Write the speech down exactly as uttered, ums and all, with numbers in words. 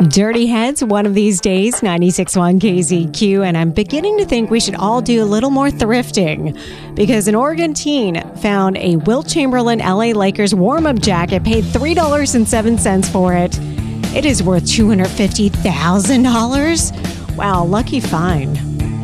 Dirty Heads, one of these days, ninety-six point one K Z Q, and I'm beginning to think we should all do a little more thrifting because an Oregon teen found a Wilt Chamberlain L A Lakers warm-up jacket, paid three dollars and seven cents for it. It is worth two hundred fifty thousand dollars. Wow, lucky find.